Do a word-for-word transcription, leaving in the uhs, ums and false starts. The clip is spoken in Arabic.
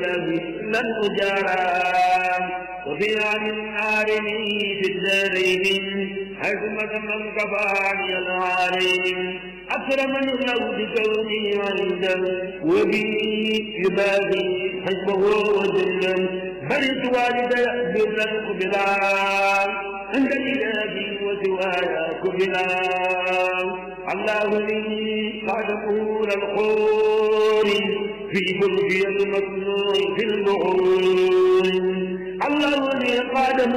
الله لن أجارى وفي عن عارمي في الدارين حكمة من كفاني العارين أكرمني الله بكوني عنده وبي يباغي حسبه وجنة بل والدي برا قبلا عند الإله وسوايا كبلا الله لي قد قول القول في برجي المصنوع في البحور الله لي قد